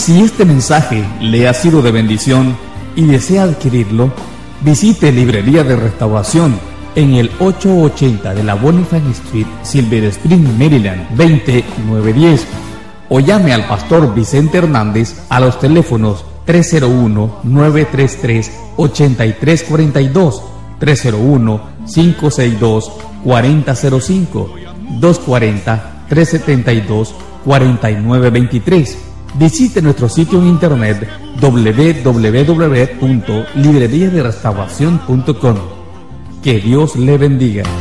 Si este mensaje le ha sido de bendición y desea adquirirlo, visite Librería de Restauración en el 880 de la Boniface Street, Silver Spring, Maryland, 20910, o llame al pastor Vicente Hernández a los teléfonos 301-933-8342, 301-562-4005, 240-372-4923. Visite nuestro sitio en internet www.libreriaderestauracion.com. Que Dios le bendiga.